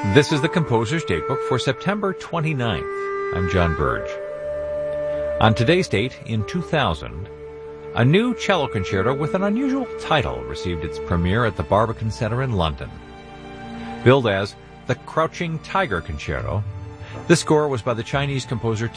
This is the Composer's Datebook for September 29th. I'm John Burge. On today's date, in 2000, a new cello concerto with an unusual title received its premiere at the Barbican Centre in London. Billed as the Crouching Tiger Concerto, this score was by the Chinese composer